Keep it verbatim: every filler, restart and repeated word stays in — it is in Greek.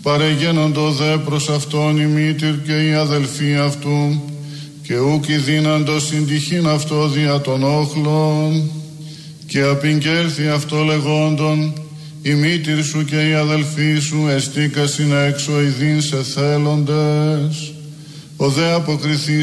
Παρεγένοντο δε προς αυτόν η μήτηρ και η αδελφή αυτού, και ούκ δίναντο συντυχήν αυτό δια των όχλων, και απεικέρθη αυτό λεγόντων, η μήτηρ σου και η αδελφή σου εστίκασιν έξω ειδήν σε θέλοντες. Ο δε αποκριθής